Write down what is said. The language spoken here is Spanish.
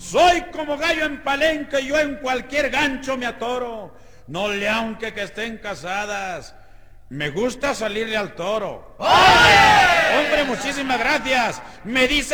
Soy como gallo en palenque, yo en cualquier gancho me atoro. No le aunque que estén casadas, me gusta salirle al toro. ¡Oye! Hombre, muchísimas gracias. Me dice